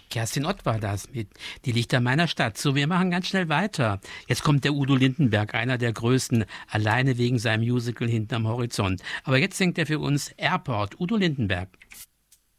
Kerstin Ott war das mit Die Lichter meiner Stadt. So, wir machen ganz schnell weiter. Jetzt kommt der Udo Lindenberg, einer der größten, alleine wegen seinem Musical Hinterm Horizont. Aber jetzt singt er für uns Airport, Udo Lindenberg.